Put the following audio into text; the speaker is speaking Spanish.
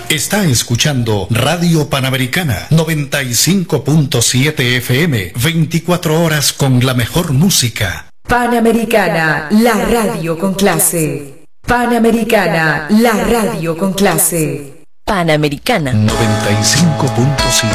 Está escuchando Radio Panamericana 95.7 FM, 24 horas con la mejor música. Panamericana, la radio con clase. Panamericana, la radio con clase. Panamericana 95.7